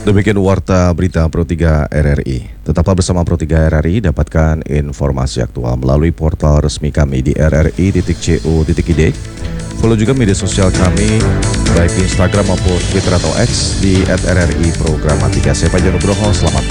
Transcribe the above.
Demikian warta berita Pro 3 RRI. Tetaplah bersama Pro 3 RRI, dapatkan informasi aktual melalui portal resmi kami di rri.co.id. Follow juga media sosial kami, baik di Instagram maupun Twitter atau X di @RRI Programatika. Saya Fajar Nugroho, selamat pagi.